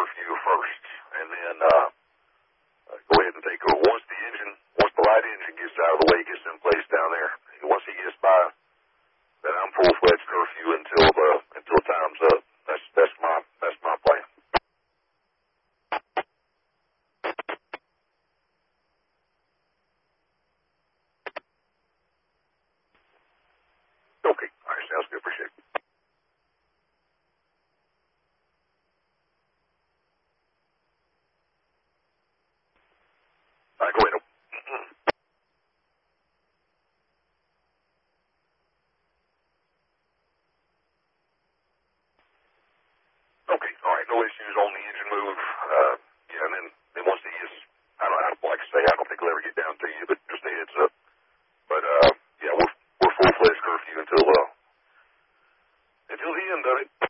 curfew first, and then go ahead and take over. Once the light engine gets out of the way, gets in place down there, once he gets by, then I'm full-fledged curfew until time's up. That's my plan. Okay. All right. Sounds good. Appreciate it. All right. Go ahead. Okay. All right. No issues on the engine move. Yeah, and then once he gets, like I say, I don't think he'll ever get down to you, but just a heads up. But yeah, we're full-fledged curfew until the end of it.